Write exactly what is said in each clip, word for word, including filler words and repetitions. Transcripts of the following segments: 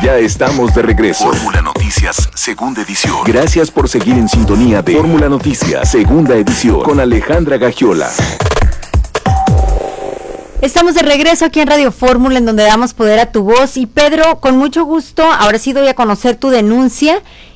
Ya estamos de regreso. Fórmula Noticias, segunda edición. Gracias por seguir en sintonía de Fórmula Noticias, segunda edición, con Alejandra Gagiola. Estamos de regreso aquí en Radio Fórmula, en donde damos poder a tu voz. Y Pedro, con mucho gusto, ahora sí doy a conocer tu denuncia.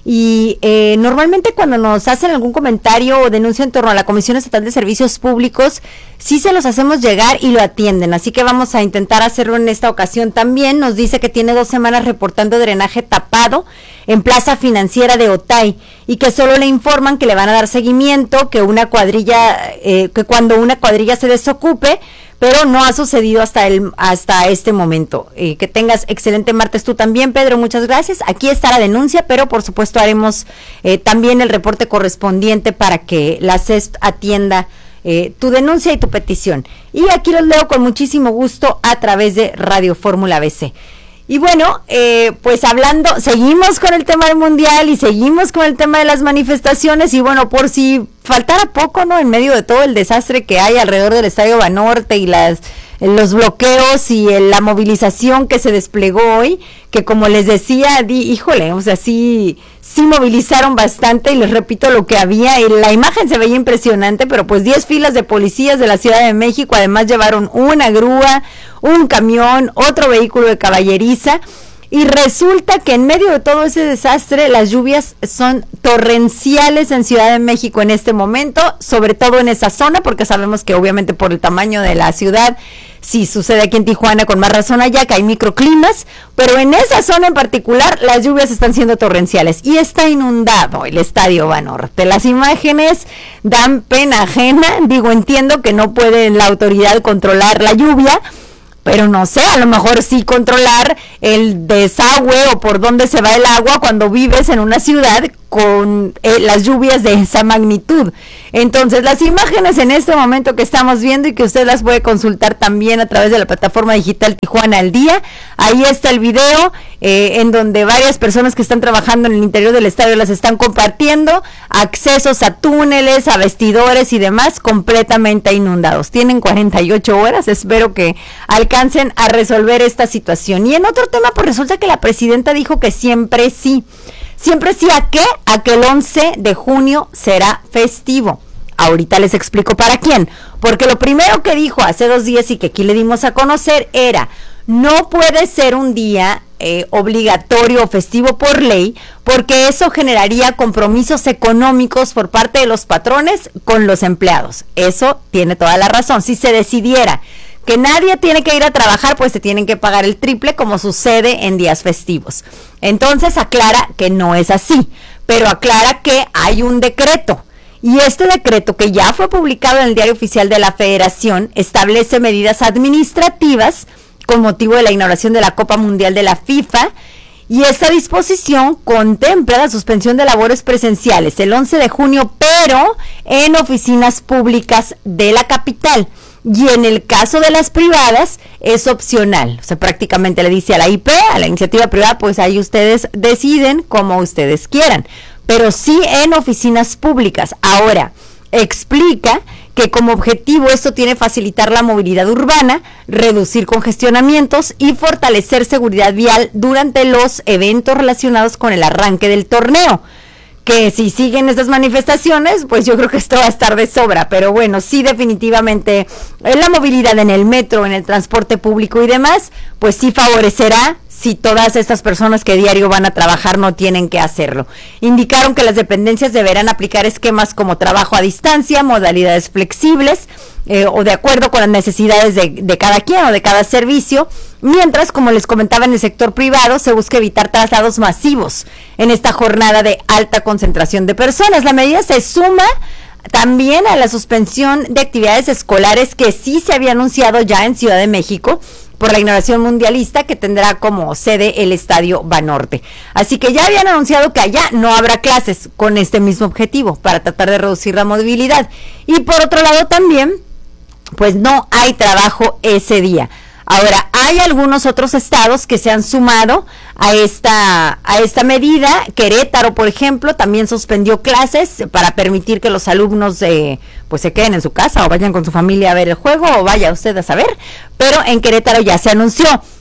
Y eh, normalmente cuando nos hacen algún comentario o denuncia en torno a la Comisión Estatal de Servicios Públicos, sí se los hacemos llegar y lo atienden. Así que vamos a intentar hacerlo en esta ocasión también. Nos dice que tiene dos semanas reportando drenaje tapado en Plaza Financiera de Otay y que solo le informan que le van a dar seguimiento, que una cuadrilla, eh, que cuando una cuadrilla se desocupe, pero no ha sucedido hasta el hasta este momento. Eh, que tengas excelente martes tú también, Pedro, muchas gracias. Aquí está la denuncia, pero por supuesto haremos eh, también el reporte correspondiente para que la C E S P atienda eh, tu denuncia y tu petición. Y aquí los leo con muchísimo gusto a través de Radio Fórmula B C. Y bueno, eh, pues hablando, seguimos con el tema del Mundial y seguimos con el tema de las manifestaciones y bueno, por si faltara poco, ¿no? En medio de todo el desastre que hay alrededor del Estadio Banorte y las los bloqueos y el, la movilización que se desplegó hoy, que como les decía, di, híjole, o sea, sí, sí movilizaron bastante y les repito lo que había, y la imagen se veía impresionante, pero pues diez filas de policías de la Ciudad de México, además llevaron una grúa, un camión, otro vehículo de caballeriza, y resulta que en medio de todo ese desastre, las lluvias son torrenciales en Ciudad de México en este momento, sobre todo en esa zona, porque sabemos que obviamente por el tamaño de la ciudad, sí sucede aquí en Tijuana con más razón allá, que hay microclimas, pero en esa zona en particular, las lluvias están siendo torrenciales, y está inundado el Estadio Banorte. Las imágenes dan pena ajena, digo, entiendo que no puede la autoridad controlar la lluvia, pero no sé, a lo mejor sí controlar el desagüe o por dónde se va el agua cuando vives en una ciudad con eh, las lluvias de esa magnitud. Entonces, las imágenes en este momento que estamos viendo y que usted las puede consultar también a través de la plataforma digital Tijuana al Día, ahí está el video eh, en donde varias personas que están trabajando en el interior del estadio las están compartiendo, accesos a túneles, a vestidores y demás completamente inundados. Tienen cuarenta y ocho horas, espero que alcancen a resolver esta situación. Y en otro tema, pues resulta que la presidenta dijo que siempre sí. ¿Siempre sí a qué? A que el once de junio será festivo. Ahorita les explico para quién. Porque lo primero que dijo hace dos días y que aquí le dimos a conocer era, no puede ser un día eh, obligatorio o festivo por ley, porque eso generaría compromisos económicos por parte de los patrones con los empleados. Eso tiene toda la razón. Si se decidiera que nadie tiene que ir a trabajar, pues se tienen que pagar el triple como sucede en días festivos. Entonces aclara que no es así, pero aclara que hay un decreto. Y este decreto, que ya fue publicado en el Diario Oficial de la Federación, establece medidas administrativas con motivo de la inauguración de la Copa Mundial de la FIFA, y esta disposición contempla la suspensión de labores presenciales el once de junio, pero en oficinas públicas de la capital. Y en el caso de las privadas es opcional, o sea, prácticamente le dice a la I P, a la iniciativa privada, pues ahí ustedes deciden como ustedes quieran, pero sí en oficinas públicas. Ahora, explica que como objetivo esto tiene facilitar la movilidad urbana, reducir congestionamientos y fortalecer seguridad vial durante los eventos relacionados con el arranque del torneo. Que si siguen estas manifestaciones, pues yo creo que esto va a estar de sobra, pero bueno, sí definitivamente en la movilidad en el metro, en el transporte público y demás, pues sí favorecerá si todas estas personas que diario van a trabajar no tienen que hacerlo. Indicaron que las dependencias deberán aplicar esquemas como trabajo a distancia, modalidades flexibles, eh, o de acuerdo con las necesidades de, de cada quien o de cada servicio, mientras, como les comentaba, en el sector privado se busca evitar traslados masivos en esta jornada de alta concentración de personas. La medida se suma también a la suspensión de actividades escolares que sí se había anunciado ya en Ciudad de México por la inauguración mundialista, que tendrá como sede el Estadio Banorte. Así que ya habían anunciado que allá no habrá clases con este mismo objetivo, para tratar de reducir la movilidad. Y por otro lado también, pues no hay trabajo ese día. Ahora, hay algunos otros estados que se han sumado a esta a esta medida. Querétaro, por ejemplo, también suspendió clases para permitir que los alumnos eh, pues se queden en su casa o vayan con su familia a ver el juego, o vaya usted a saber. Pero en Querétaro ya se anunció.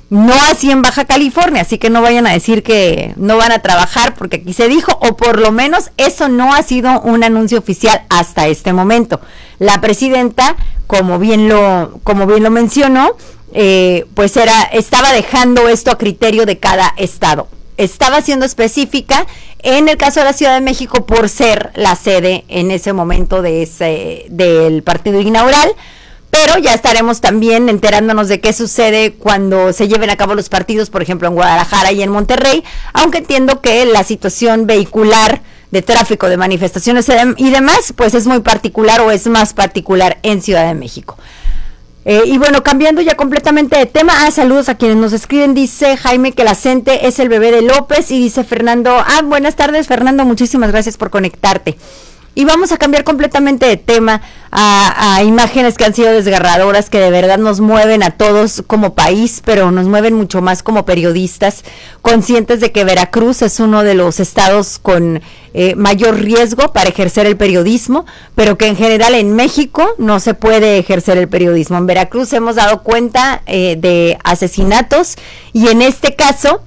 No así en Baja California, así que no vayan a decir que no van a trabajar porque aquí se dijo, o por lo menos eso no ha sido un anuncio oficial hasta este momento. La presidenta, como bien lo, como bien lo mencionó, eh, pues era, estaba dejando esto a criterio de cada estado. Estaba siendo específica en el caso de la Ciudad de México por ser la sede en ese momento de ese, del partido inaugural. Pero ya estaremos también enterándonos de qué sucede cuando se lleven a cabo los partidos, por ejemplo, en Guadalajara y en Monterrey, aunque entiendo que la situación vehicular de tráfico, de manifestaciones y demás, pues es muy particular o es más particular en Ciudad de México. Eh, y bueno, cambiando ya completamente de tema, ah, saludos a quienes nos escriben, dice Jaime que la Cente es el bebé de López, y dice Fernando, ah, buenas tardes Fernando, muchísimas gracias por conectarte. Y vamos a cambiar completamente de tema a, a imágenes que han sido desgarradoras, que de verdad nos mueven a todos como país, pero nos mueven mucho más como periodistas, conscientes de que Veracruz es uno de los estados con eh, mayor riesgo para ejercer el periodismo, pero que en general en México no se puede ejercer el periodismo. En Veracruz hemos dado cuenta eh, de asesinatos, y en este caso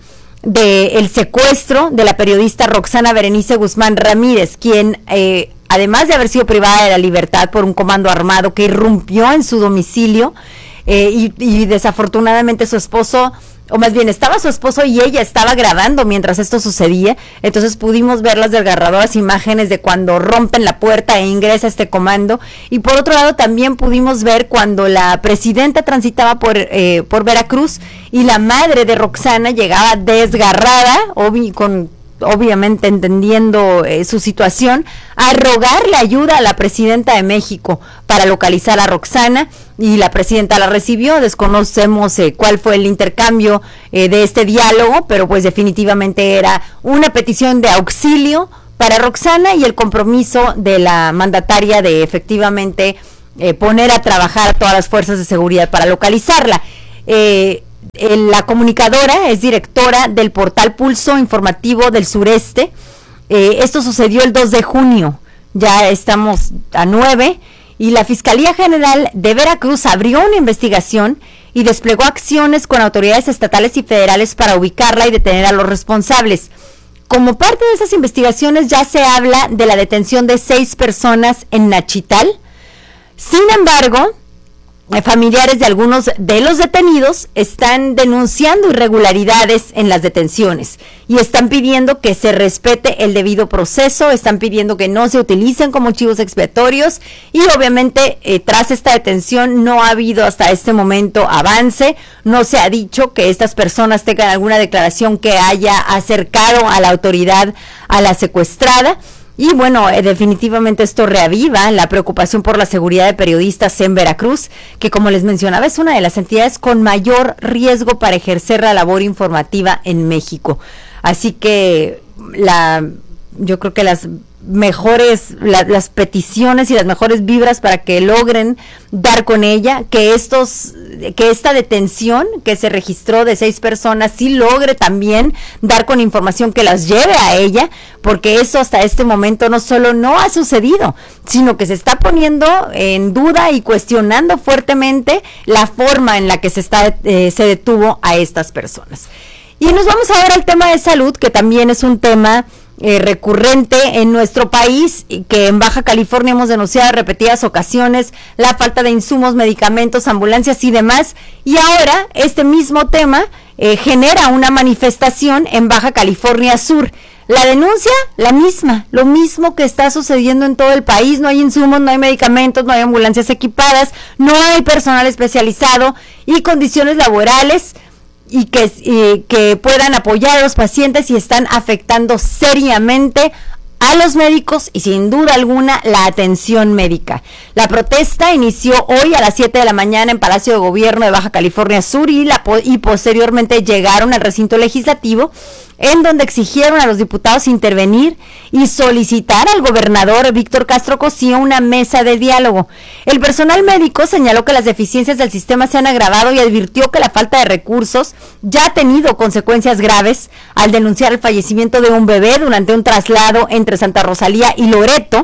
de el secuestro de la periodista Roxana Berenice Guzmán Ramírez, quien eh, además de haber sido privada de la libertad por un comando armado que irrumpió en su domicilio, eh, y, y desafortunadamente su esposo, o más bien estaba su esposo y ella estaba grabando mientras esto sucedía, entonces pudimos ver las desgarradoras imágenes de cuando rompen la puerta e ingresa este comando, y por otro lado también pudimos ver cuando la presidenta transitaba por, eh, por Veracruz, y la madre de Roxana llegaba desgarrada, obvi- con obviamente entendiendo eh, su situación, a rogarle ayuda a la presidenta de México para localizar a Roxana, y la presidenta la recibió. Desconocemos eh, cuál fue el intercambio eh, de este diálogo, pero pues definitivamente era una petición de auxilio para Roxana y el compromiso de la mandataria de efectivamente eh, poner a trabajar a todas las fuerzas de seguridad para localizarla. Eh, La comunicadora es directora del portal Pulso Informativo del Sureste. Eh, esto sucedió el dos de junio, ya estamos a nueve, y la Fiscalía General de Veracruz abrió una investigación y desplegó acciones con autoridades estatales y federales para ubicarla y detener a los responsables. Como parte de esas investigaciones ya se habla de la detención de seis personas en Nachital. Sin embargo, familiares de algunos de los detenidos están denunciando irregularidades en las detenciones y están pidiendo que se respete el debido proceso, están pidiendo que no se utilicen como chivos expiatorios, y obviamente eh, tras esta detención no ha habido hasta este momento avance, no se ha dicho que estas personas tengan alguna declaración que haya acercado a la autoridad a la secuestrada. Y bueno, eh, definitivamente esto reaviva la preocupación por la seguridad de periodistas en Veracruz, que como les mencionaba es una de las entidades con mayor riesgo para ejercer la labor informativa en México. Así que la, yo creo que las mejores, la, las peticiones y las mejores vibras para que logren dar con ella, que estos, que esta detención que se registró de seis personas sí logre también dar con información que las lleve a ella, porque eso hasta este momento no solo no ha sucedido, sino que se está poniendo en duda y cuestionando fuertemente la forma en la que se está eh, se detuvo a estas personas. Y nos vamos ahora al tema de salud, que también es un tema Eh, recurrente en nuestro país, y que en Baja California hemos denunciado en repetidas ocasiones la falta de insumos, medicamentos, ambulancias y demás, y ahora este mismo tema eh, genera una manifestación en Baja California Sur. La denuncia, la misma, lo mismo que está sucediendo en todo el país: no hay insumos, no hay medicamentos, no hay ambulancias equipadas, no hay personal especializado y condiciones laborales y que, y que puedan apoyar a los pacientes, y están afectando seriamente a los médicos y sin duda alguna la atención médica. La protesta inició hoy a las siete de la mañana en Palacio de Gobierno de Baja California Sur, y, la, y posteriormente llegaron al recinto legislativo, en donde exigieron a los diputados intervenir y solicitar al gobernador Víctor Castro Cosío una mesa de diálogo. El personal médico señaló que las deficiencias del sistema se han agravado y advirtió que la falta de recursos ya ha tenido consecuencias graves al denunciar el fallecimiento de un bebé durante un traslado entre Santa Rosalía y Loreto,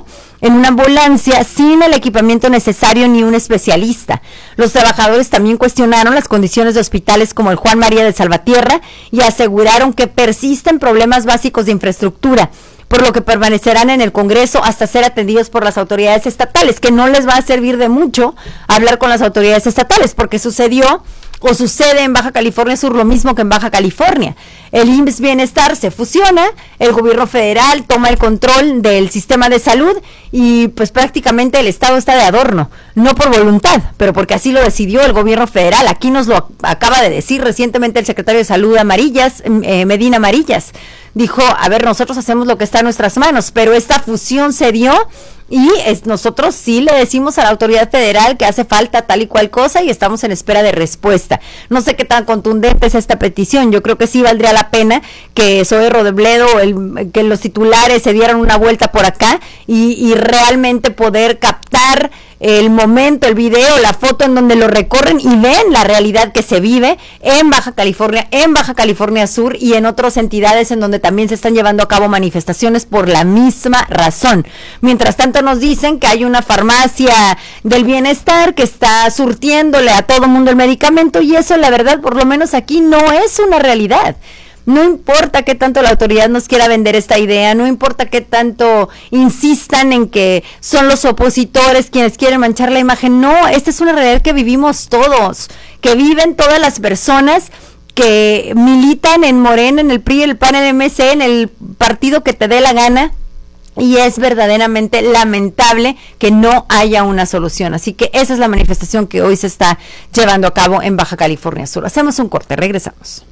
en una ambulancia sin el equipamiento necesario ni un especialista. Los trabajadores también cuestionaron las condiciones de hospitales como el Juan María de Salvatierra y aseguraron que persisten problemas básicos de infraestructura, por lo que permanecerán en el Congreso hasta ser atendidos por las autoridades estatales, que no les va a servir de mucho hablar con las autoridades estatales, porque sucedió o sucede en Baja California Sur lo mismo que en Baja California. El I M S S Bienestar se fusiona, el gobierno federal toma el control del sistema de salud y pues prácticamente el Estado está de adorno, no por voluntad, pero porque así lo decidió el gobierno federal. Aquí nos lo acaba de decir recientemente el secretario de Salud Amarillas, eh, Medina Amarillas. Dijo, a ver, nosotros hacemos lo que está en nuestras manos, pero esta fusión se dio y es, nosotros sí le decimos a la autoridad federal que hace falta tal y cual cosa y estamos en espera de respuesta. No sé qué tan contundente es esta petición. Yo creo que sí valdría la pena que Zoe Robledo, el, que los titulares se dieran una vuelta por acá y, y realmente poder captar el momento, el video, la foto en donde lo recorren y ven la realidad que se vive en Baja California, en Baja California Sur y en otras entidades en donde también se están llevando a cabo manifestaciones por la misma razón. Mientras tanto nos dicen que hay una farmacia del bienestar que está surtiéndole a todo mundo el medicamento y eso la verdad por lo menos aquí no es una realidad. No importa qué tanto la autoridad nos quiera vender esta idea, no importa qué tanto insistan en que son los opositores quienes quieren manchar la imagen, no, esta es una realidad que vivimos todos, que viven todas las personas que militan en Morena, en el P R I, el P A N, en el M C, en el partido que te dé la gana. Y es verdaderamente lamentable que no haya una solución. Así que esa es la manifestación que hoy se está llevando a cabo en Baja California Sur. Hacemos un corte, regresamos.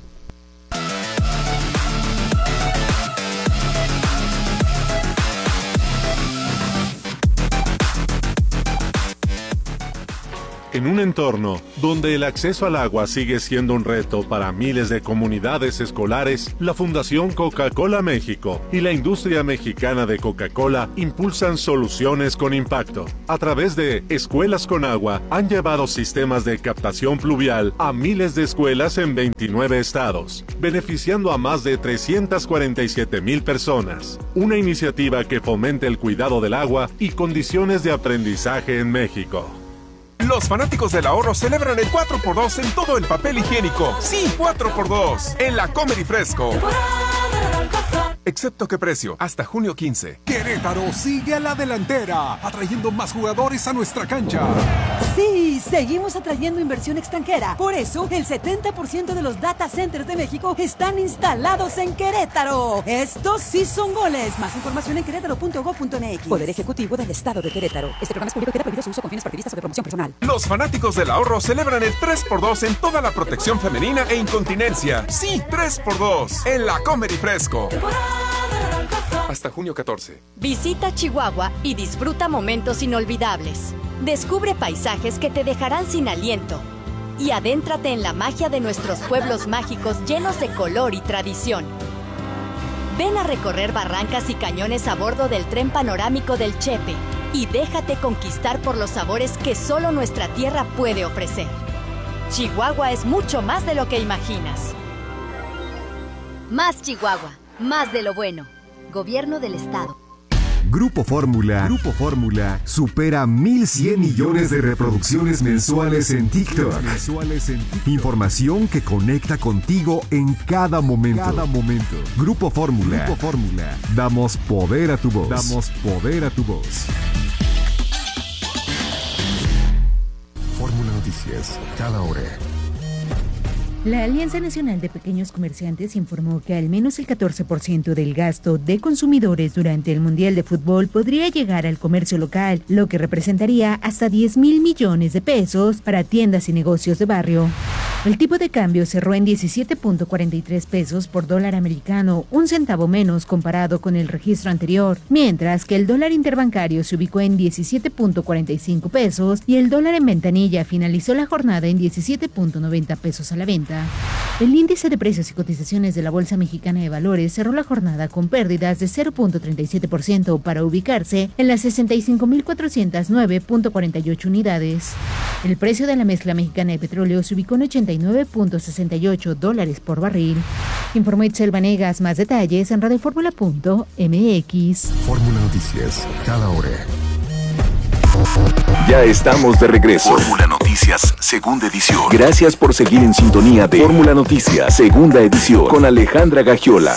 En un entorno donde el acceso al agua sigue siendo un reto para miles de comunidades escolares, la Fundación Coca-Cola México y la industria mexicana de Coca-Cola impulsan soluciones con impacto. A través de Escuelas con Agua, han llevado sistemas de captación pluvial a miles de escuelas en veintinueve estados, beneficiando a más de trescientas cuarenta y siete mil personas. Una iniciativa que fomente el cuidado del agua y condiciones de aprendizaje en México. Los fanáticos del ahorro celebran el cuatro por dos en todo el papel higiénico. Sí, cuatro por dos en la Comer y Fresco. Excepto que precio, hasta junio quince. Querétaro sigue a la delantera, atrayendo más jugadores a nuestra cancha. Sí, seguimos atrayendo inversión extranjera. Por eso, el setenta por ciento de los data centers de México están instalados en Querétaro. Estos sí son goles. Más información en querétaro punto gob punto m x. Poder Ejecutivo del Estado de Querétaro. Este programa es público y queda prohibido su uso con fines partidistas o de promoción personal. Los fanáticos del ahorro celebran el tres por dos en toda la protección femenina e incontinencia. Sí, tres por dos en la Comer y Fresco. Hasta junio catorce. Visita Chihuahua y disfruta momentos inolvidables. Descubre paisajes que te dejarán sin aliento. Y adéntrate en la magia de nuestros pueblos mágicos llenos de color y tradición. Ven a recorrer barrancas y cañones a bordo del tren panorámico del Chepe y déjate conquistar por los sabores que solo nuestra tierra puede ofrecer. Chihuahua es mucho más de lo que imaginas. Más Chihuahua, más de lo bueno. Gobierno del Estado. Grupo Fórmula, Grupo Fórmula supera mil cien millones de reproducciones mensuales en TikTok. Mensuales en TikTok. Información que conecta contigo en cada momento. Cada momento. Grupo Fórmula. Grupo Fórmula. Damos poder a tu voz. Damos poder a tu voz. Fórmula Noticias, cada hora. La Alianza Nacional de Pequeños Comerciantes informó que al menos el catorce por ciento del gasto de consumidores durante el Mundial de Fútbol podría llegar al comercio local, lo que representaría hasta diez mil millones de pesos para tiendas y negocios de barrio. El tipo de cambio cerró en diecisiete punto cuarenta y tres pesos por dólar americano, un centavo menos comparado con el registro anterior, mientras que el dólar interbancario se ubicó en diecisiete punto cuarenta y cinco pesos y el dólar en ventanilla finalizó la jornada en diecisiete punto noventa pesos a la venta. El índice de precios y cotizaciones de la Bolsa Mexicana de Valores cerró la jornada con pérdidas de cero punto treinta y siete por ciento para ubicarse en las sesenta y cinco mil cuatrocientos nueve punto cuarenta y ocho unidades. El precio de la mezcla mexicana de petróleo se ubicó en ochenta y nueve punto sesenta y ocho dólares por barril. Informó Itzel Vanegas. Más detalles en radio fórmula punto m x. Fórmula Noticias, cada hora. Ya estamos de regreso. Fórmula Noticias, segunda edición. Gracias por seguir en sintonía de Fórmula Noticias, segunda edición, con Alejandra Gagiola.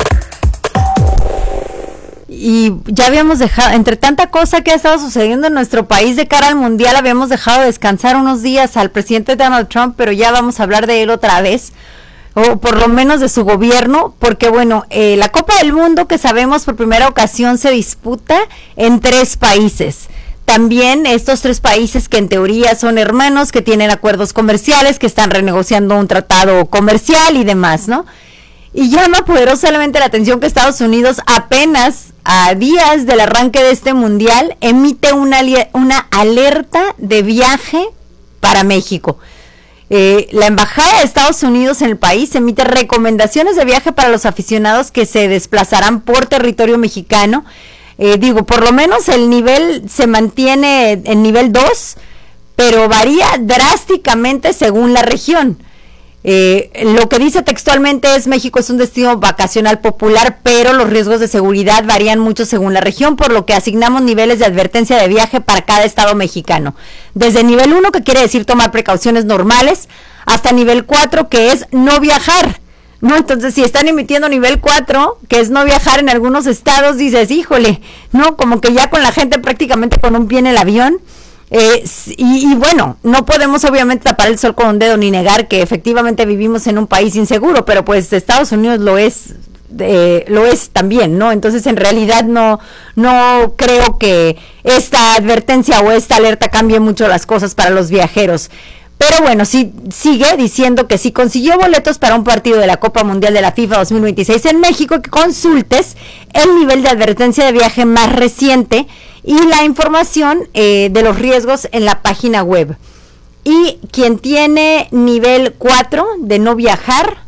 Y ya habíamos dejado, entre tanta cosa que ha estado sucediendo en nuestro país de cara al mundial, habíamos dejado descansar unos días al presidente Donald Trump, pero ya vamos a hablar de él otra vez, o por lo menos de su gobierno, porque bueno, eh, la Copa del Mundo, que sabemos por primera ocasión se disputa en tres países. También estos tres países que en teoría son hermanos, que tienen acuerdos comerciales, que están renegociando un tratado comercial y demás, ¿no? Y llama poderosamente la atención que Estados Unidos, apenas a días del arranque de este mundial, emite una, una alerta de viaje para México. Eh, la Embajada de Estados Unidos en el país emite recomendaciones de viaje para los aficionados que se desplazarán por territorio mexicano. Eh, digo, por lo menos el nivel se mantiene en nivel dos, pero varía drásticamente según la región. Eh, lo que dice textualmente es: México es un destino vacacional popular, pero los riesgos de seguridad varían mucho según la región, por lo que asignamos niveles de advertencia de viaje para cada estado mexicano. Desde nivel uno, que quiere decir tomar precauciones normales, hasta nivel cuatro, que es no viajar, ¿no? Entonces, si están emitiendo nivel cuatro, que es no viajar en algunos estados, dices, híjole, ¿no? Como que ya con la gente prácticamente con un pie en el avión. Eh, y, y bueno, no podemos obviamente tapar el sol con un dedo ni negar que efectivamente vivimos en un país inseguro, pero pues Estados Unidos lo es, eh, lo es también, ¿no? Entonces en realidad no, no creo que esta advertencia o esta alerta cambie mucho las cosas para los viajeros. Pero bueno, sí, sigue diciendo que si consiguió boletos para un partido de la Copa Mundial de la FIFA dos mil veintiséis en México, que consultes el nivel de advertencia de viaje más reciente y la información eh, de los riesgos en la página web. Y quien tiene nivel cuatro de no viajar,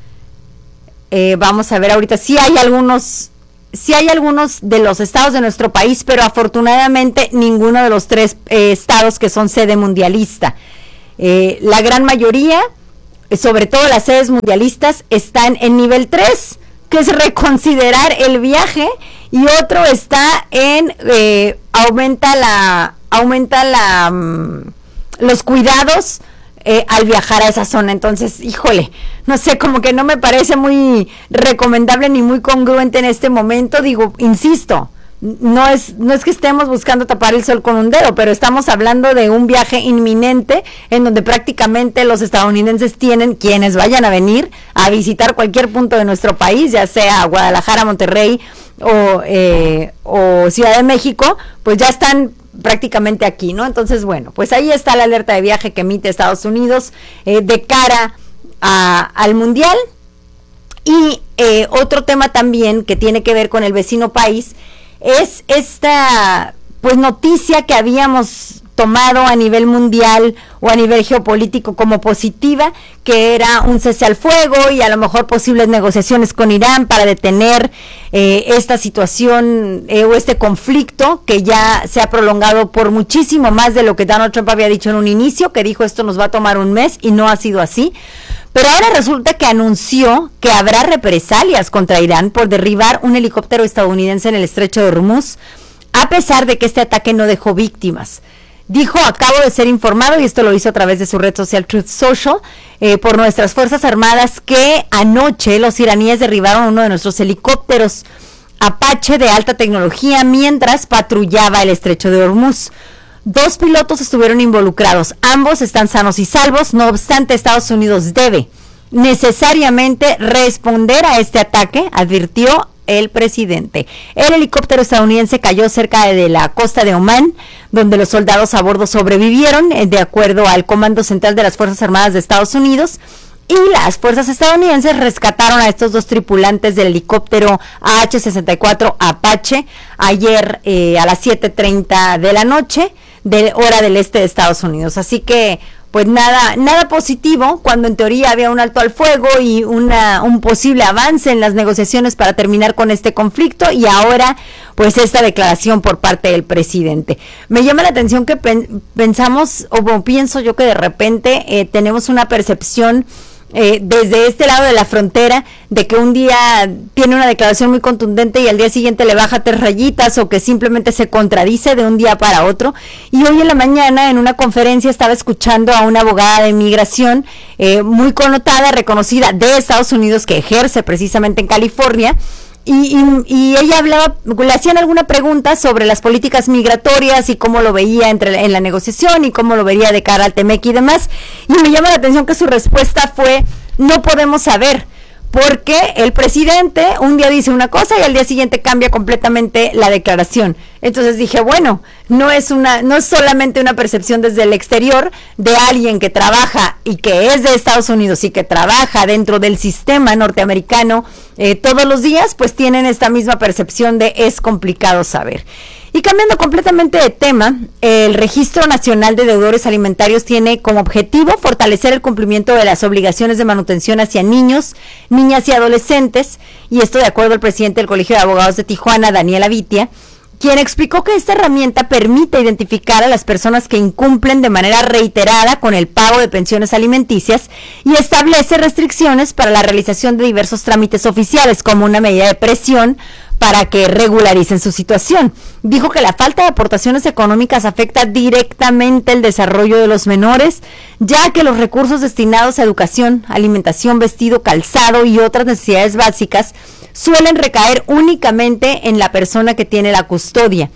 eh, vamos a ver ahorita, sí hay algunos, sí hay algunos de los estados de nuestro país, pero afortunadamente ninguno de los tres eh, estados que son sede mundialista. Eh, la gran mayoría, sobre todo las sedes mundialistas, están en nivel tres, que es reconsiderar el viaje, y otro está en eh, aumenta la aumenta la um, los cuidados eh, al viajar a esa zona. Entonces, híjole, no sé, como que no me parece muy recomendable ni muy congruente en este momento. Digo, insisto, no es no es que estemos buscando tapar el sol con un dedo, pero estamos hablando de un viaje inminente en donde prácticamente los estadounidenses tienen, quienes vayan a venir a visitar cualquier punto de nuestro país, ya sea Guadalajara, Monterrey o, eh, o Ciudad de México, pues ya están prácticamente aquí, ¿no? Entonces, bueno, pues ahí está la alerta de viaje que emite Estados Unidos eh, de cara a, al Mundial. Y eh, otro tema también que tiene que ver con el vecino país es esta pues noticia que habíamos tomado a nivel mundial o a nivel geopolítico como positiva, que era un cese al fuego y a lo mejor posibles negociaciones con Irán para detener eh, esta situación eh, o este conflicto que ya se ha prolongado por muchísimo más de lo que Donald Trump había dicho en un inicio, que dijo esto nos va a tomar un mes, y no ha sido así. Pero ahora resulta que anunció que habrá represalias contra Irán por derribar un helicóptero estadounidense en el estrecho de Hormuz, a pesar de que este ataque no dejó víctimas. Dijo: acabo de ser informado, y esto lo hizo a través de su red social Truth Social, eh, por nuestras Fuerzas Armadas, que anoche los iraníes derribaron uno de nuestros helicópteros Apache de alta tecnología mientras patrullaba el estrecho de Hormuz. Dos pilotos estuvieron involucrados, ambos están sanos y salvos. No obstante, Estados Unidos debe necesariamente responder a este ataque, advirtió el presidente. El helicóptero estadounidense cayó cerca de la costa de Omán, donde los soldados a bordo sobrevivieron, de acuerdo al Comando Central de las Fuerzas Armadas de Estados Unidos, y las fuerzas estadounidenses rescataron a estos dos tripulantes del helicóptero A H sesenta y cuatro Apache ayer eh, a las siete treinta de la noche, de hora del este de Estados Unidos. Así que pues nada nada positivo, cuando en teoría había un alto al fuego y una un posible avance en las negociaciones para terminar con este conflicto, y ahora pues esta declaración por parte del presidente. Me llama la atención que pen, pensamos o bueno, pienso yo que de repente eh, tenemos una percepción eh, desde este lado de la frontera, de que un día tiene una declaración muy contundente y al día siguiente le baja tres rayitas, o que simplemente se contradice de un día para otro. Y hoy en la mañana en una conferencia estaba escuchando a una abogada de inmigración eh, muy connotada, reconocida de Estados Unidos, que ejerce precisamente en California. Y, y, y ella hablaba, le hacían alguna pregunta sobre las políticas migratorias y cómo lo veía entre, en la negociación y cómo lo vería de cara al Temec y demás. Y me llama la atención que su respuesta fue: no podemos saber, porque el presidente un día dice una cosa y al día siguiente cambia completamente la declaración. Entonces dije, bueno, no es una, no es solamente una percepción desde el exterior de alguien que trabaja y que es de Estados Unidos y que trabaja dentro del sistema norteamericano eh, todos los días, pues tienen esta misma percepción de es complicado saber. Y cambiando completamente de tema, el Registro Nacional de Deudores Alimentarios tiene como objetivo fortalecer el cumplimiento de las obligaciones de manutención hacia niños, niñas y adolescentes, y esto de acuerdo al presidente del Colegio de Abogados de Tijuana, Daniel Avitia, quien explicó que esta herramienta permite identificar a las personas que incumplen de manera reiterada con el pago de pensiones alimenticias y establece restricciones para la realización de diversos trámites oficiales como una medida de presión para que regularicen su situación. Dijo que la falta de aportaciones económicas afecta directamente el desarrollo de los menores, ya que los recursos destinados a educación, alimentación, vestido, calzado y otras necesidades básicas suelen recaer únicamente en la persona que tiene la custodia.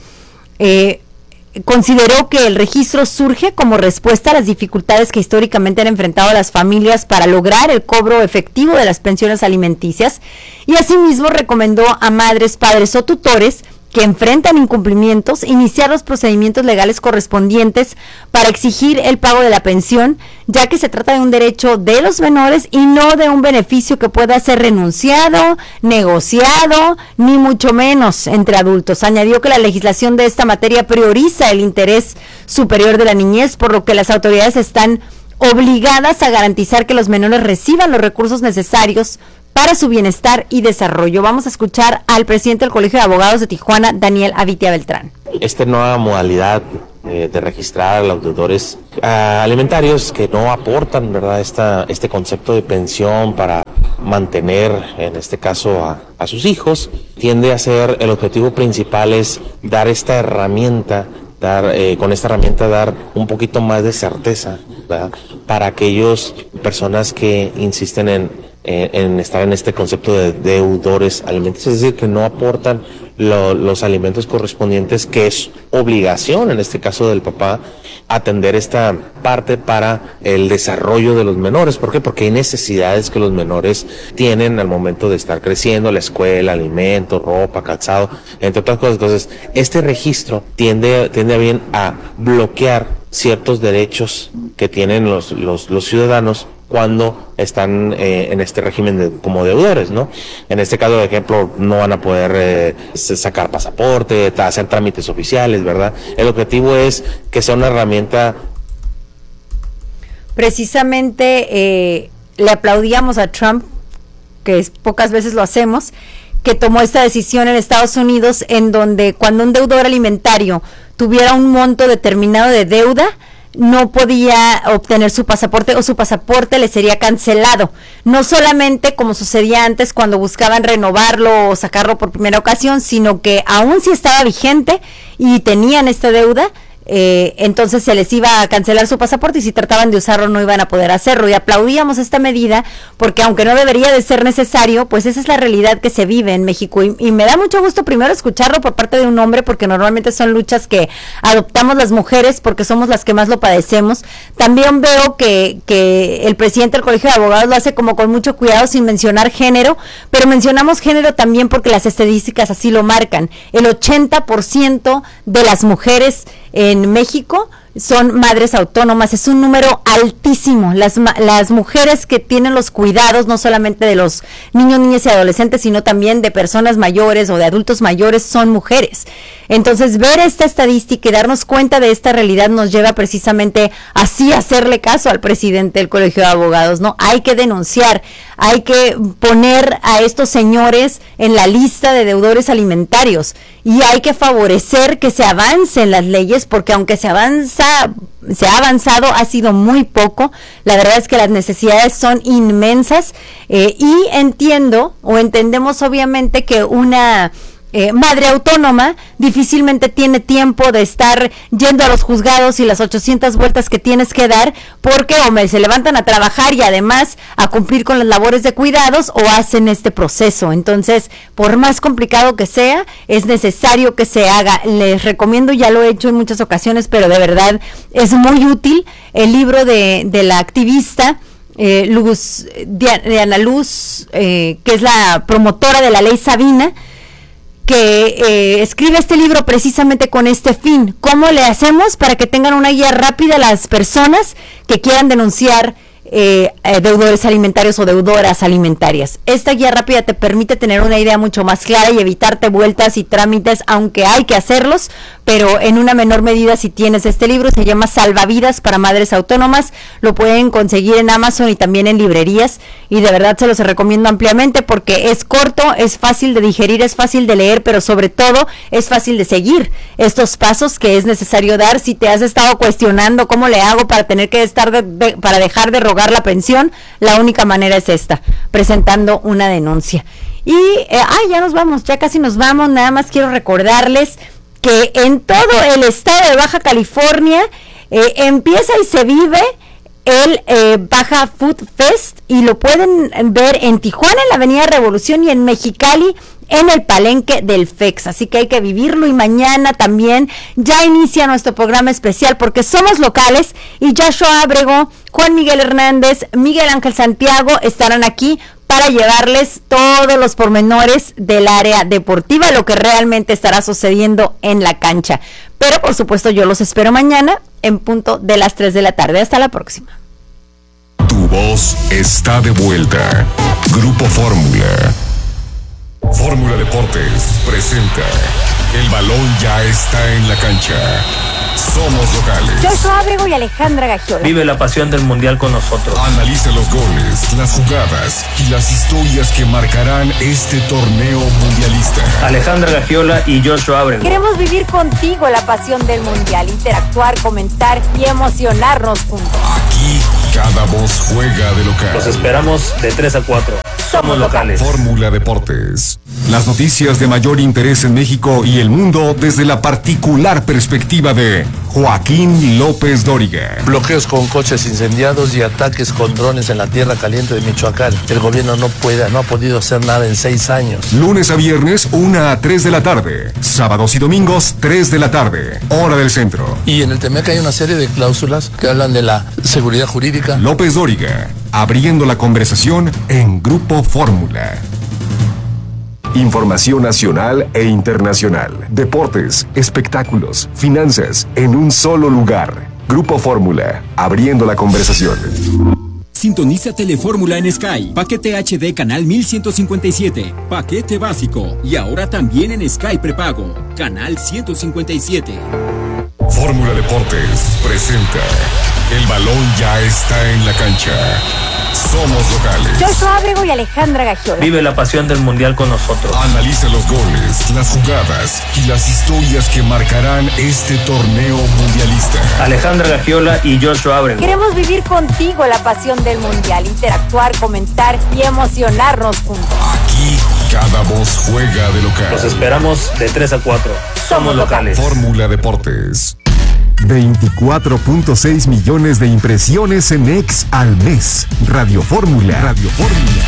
Eh, Consideró que el registro surge como respuesta a las dificultades que históricamente han enfrentado las familias para lograr el cobro efectivo de las pensiones alimenticias, y asimismo recomendó a madres, padres o tutores que enfrentan incumplimientos iniciar los procedimientos legales correspondientes para exigir el pago de la pensión, ya que se trata de un derecho de los menores y no de un beneficio que pueda ser renunciado, negociado, ni mucho menos entre adultos. Añadió que la legislación de esta materia prioriza el interés superior de la niñez, por lo que las autoridades están obligadas a garantizar que los menores reciban los recursos necesarios para su bienestar y desarrollo. Vamos a escuchar al presidente del Colegio de Abogados de Tijuana, Daniel Avitia Beltrán. Esta nueva modalidad eh, de registrar a los deudores uh, alimentarios que no aportan, ¿verdad?, Esta, este concepto de pensión para mantener, en este caso, a, a sus hijos, tiende a ser, el objetivo principal es dar esta herramienta, dar eh, con esta herramienta dar un poquito más de certeza, ¿verdad?, para aquellas personas que insisten en en estar en este concepto de deudores alimenticios, es decir, que no aportan lo, los alimentos correspondientes, que es obligación, en este caso del papá, atender esta parte para el desarrollo de los menores. ¿Por qué? Porque hay necesidades que los menores tienen al momento de estar creciendo, la escuela, alimentos, ropa, calzado, entre otras cosas. Entonces, este registro tiende, tiende a bien a bloquear ciertos derechos que tienen los, los, los ciudadanos cuando están eh, en este régimen de, como deudores, ¿no? En este caso, de ejemplo, no van a poder eh, sacar pasaporte, hacer trámites oficiales, ¿verdad? El objetivo es que sea una herramienta. Precisamente eh, le aplaudíamos a Trump, que es, pocas veces lo hacemos, que tomó esta decisión en Estados Unidos, en donde cuando un deudor alimentario tuviera un monto determinado de deuda, no podía obtener su pasaporte o su pasaporte le sería cancelado. No solamente como sucedía antes cuando buscaban renovarlo o sacarlo por primera ocasión, sino que aún si estaba vigente y tenían esta deuda, eh, entonces se les iba a cancelar su pasaporte y si trataban de usarlo no iban a poder hacerlo. Y aplaudíamos esta medida porque, aunque no debería de ser necesario, pues esa es la realidad que se vive en México, y, y me da mucho gusto primero escucharlo por parte de un hombre, porque normalmente son luchas que adoptamos las mujeres porque somos las que más lo padecemos. También veo que, que el presidente del Colegio de Abogados lo hace como con mucho cuidado, sin mencionar género, pero mencionamos género también porque las estadísticas así lo marcan. El ochenta por ciento de las mujeres en México son madres autónomas, es un número altísimo. Las, las mujeres que tienen los cuidados, no solamente de los niños, niñas y adolescentes, sino también de personas mayores o de adultos mayores, son mujeres. Entonces, ver esta estadística y darnos cuenta de esta realidad nos lleva precisamente así a hacerle caso al presidente del Colegio de Abogados, ¿no? Hay que denunciar, hay que poner a estos señores en la lista de deudores alimentarios y hay que favorecer que se avancen las leyes, porque aunque se avanza, se ha avanzado, ha sido muy poco. La verdad es que las necesidades son inmensas, eh, y entiendo o entendemos obviamente que una Eh, madre autónoma difícilmente tiene tiempo de estar yendo a los juzgados y las ochocientas vueltas que tienes que dar, porque o me, se levantan a trabajar y además a cumplir con las labores de cuidados o hacen este proceso. Entonces, por más complicado que sea, es necesario que se haga. Les recomiendo, ya lo he hecho en muchas ocasiones, pero de verdad es muy útil el libro de, de la activista eh, Luz, Diana Luz, eh, que es la promotora de la ley Sabina, que eh, escribe este libro precisamente con este fin. ¿Cómo le hacemos para que tengan una guía rápida a las personas que quieran denunciar eh, eh, deudores alimentarios o deudoras alimentarias? Esta guía rápida te permite tener una idea mucho más clara y evitarte vueltas y trámites, aunque hay que hacerlos, pero en una menor medida si tienes este libro. Se llama Salvavidas para Madres Autónomas, lo pueden conseguir en Amazon y también en librerías, y de verdad se los recomiendo ampliamente porque es corto, es fácil de digerir, es fácil de leer, pero sobre todo es fácil de seguir estos pasos que es necesario dar. Si te has estado cuestionando cómo le hago para tener que estar de, de, para dejar de rogar la pensión, la única manera es esta, presentando una denuncia. Y eh, ay, ya nos vamos, ya casi nos vamos. Nada más quiero recordarles que en todo el estado de Baja California eh, empieza y se vive el eh, Baja Food Fest, y lo pueden ver en Tijuana, en la Avenida Revolución, y en Mexicali, en el Palenque del F E X. Así que hay que vivirlo, y mañana también ya inicia nuestro programa especial porque somos locales, y Joshua Ábrego, Juan Miguel Hernández, Miguel Ángel Santiago estarán aquí para llevarles todos los pormenores del área deportiva, lo que realmente estará sucediendo en la cancha. Pero por supuesto yo los espero mañana en punto de las tres de la tarde. Hasta la próxima. Tu voz está de vuelta. Grupo Fórmula. Fórmula Deportes presenta El balón ya está en la cancha. Somos locales. Joshua Ábrego y Alejandra Gagiola. Vive la pasión del mundial con nosotros. Analiza los goles, las jugadas y las historias que marcarán este torneo mundialista. Alejandra Gagiola y Joshua Ábrego. Queremos vivir contigo la pasión del mundial, interactuar, comentar y emocionarnos juntos. Aquí cada voz juega de local. Los esperamos de tres a cuatro. Somos locales. Fórmula Deportes. Las noticias de mayor interés en México y el mundo desde la particular perspectiva de Joaquín López Dóriga. Bloqueos con coches incendiados y ataques con drones en la tierra caliente de Michoacán. El gobierno no puede, no ha podido hacer nada en seis años. Lunes a viernes, una a tres de la tarde. Sábados y domingos, tres de la tarde. Hora del centro. Y en el T M E C hay una serie de cláusulas que hablan de la seguridad jurídica. López Dóriga, abriendo la conversación en Grupo Fórmula. Información nacional e internacional. Deportes, espectáculos, finanzas, en un solo lugar. Grupo Fórmula, abriendo la conversación. Sintoniza Telefórmula en Sky. Paquete H D canal mil ciento cincuenta y siete. Paquete básico. Y ahora también en Sky prepago. Canal ciento cincuenta y siete. Fórmula Deportes presenta El balón ya está en la cancha. Somos locales. Joshua Ábrego y Alejandra Gagiola. Vive la pasión del mundial con nosotros. Analiza los goles, las jugadas y las historias que marcarán este torneo mundialista. Alejandra Gagiola y Joshua Ábrego. Queremos vivir contigo la pasión del mundial, interactuar, comentar y emocionarnos juntos. Aquí cada voz juega de local. Los esperamos de tres a cuatro. Somos locales. Fórmula Deportes. veinticuatro punto seis millones de impresiones en X al mes. Radio Fórmula. Radio Fórmula.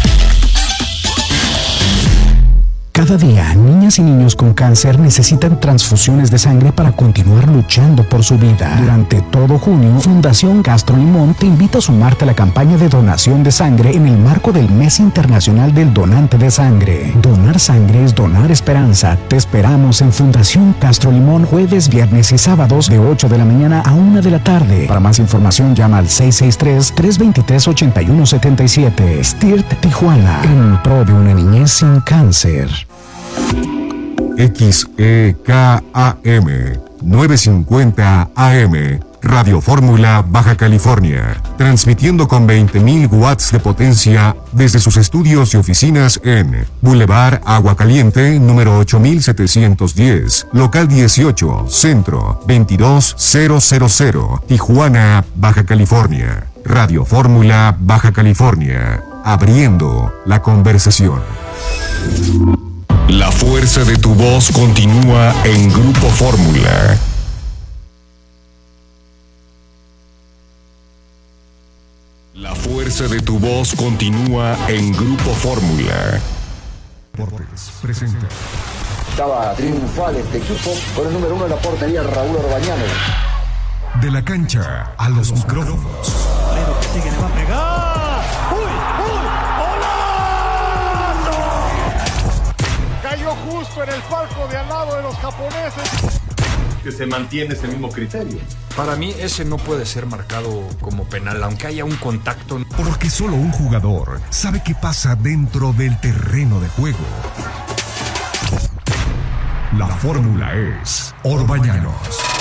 Cada día, niñas y niños con cáncer necesitan transfusiones de sangre para continuar luchando por su vida. Durante todo junio, Fundación Castro Limón te invita a sumarte a la campaña de donación de sangre en el marco del Mes Internacional del Donante de Sangre. Donar sangre es donar esperanza. Te esperamos en Fundación Castro Limón jueves, viernes y sábados de ocho de la mañana a una de la tarde. Para más información llama al seis seis tres, tres dos tres, ocho uno siete siete. S T I R T Tijuana, en pro de una niñez sin cáncer. X E K A M novecientos cincuenta A M, Radio Fórmula Baja California, transmitiendo con veinte mil watts de potencia desde sus estudios y oficinas en Boulevard Agua Caliente, número ocho mil setecientos diez, local dieciocho, Centro, veintidós mil, Tijuana, Baja California. Radio Fórmula Baja California, abriendo la conversación. La fuerza de tu voz continúa en Grupo Fórmula. La fuerza de tu voz continúa en Grupo Fórmula. Deportes presenta. Estaba triunfal este equipo con el número uno de la portería, Raúl Orbañanos. De la cancha a los micrófonos. Lero que sigue, le va a pegar. ¡Uy, uy! ¡Golazo! Cayó justo en el palco de al lado de los japoneses. Que se mantiene ese mismo criterio. Para mí ese no puede ser marcado como penal, aunque haya un contacto. Porque solo un jugador sabe qué pasa dentro del terreno de juego. La fórmula es Orbañanos.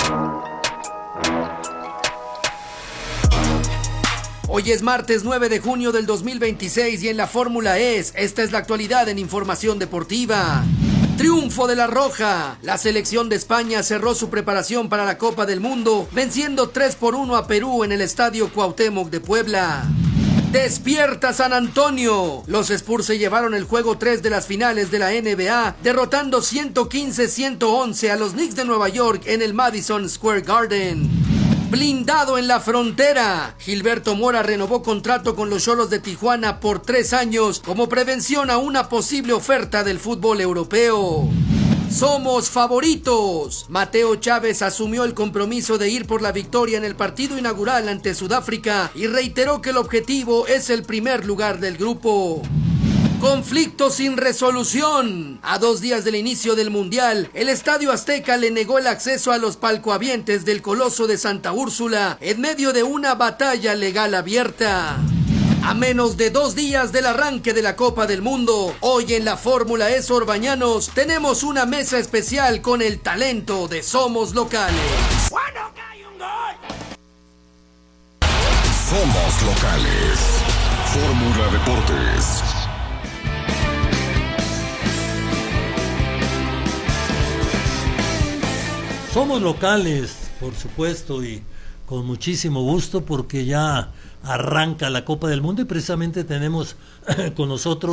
Hoy es martes nueve de junio del dos mil veintiséis y en la Fórmula es, esta es la actualidad en Información Deportiva. Triunfo de la Roja. La selección de España cerró su preparación para la Copa del Mundo, venciendo tres por uno a Perú en el Estadio Cuauhtémoc de Puebla. Despierta San Antonio. Los Spurs se llevaron el juego tres de las finales de la N B A, derrotando ciento quince a ciento once a los Knicks de Nueva York en el Madison Square Garden. Blindado en la frontera. Gilberto Mora renovó contrato con los Xolos de Tijuana por tres años como prevención a una posible oferta del fútbol europeo. Somos favoritos. Mateo Chávez asumió el compromiso de ir por la victoria en el partido inaugural ante Sudáfrica y reiteró que el objetivo es el primer lugar del grupo. Conflicto sin resolución. A dos días del inicio del Mundial, el Estadio Azteca le negó el acceso a los palcohabientes del Coloso de Santa Úrsula en medio de una batalla legal abierta. A menos de dos días del arranque de la Copa del Mundo, hoy en la Fórmula E Orbañanos tenemos una mesa especial con el talento de Somos Locales. Somos Locales. Fórmula Deportes. Somos locales, por supuesto, y con muchísimo gusto porque ya arranca la Copa del Mundo y precisamente tenemos con nosotros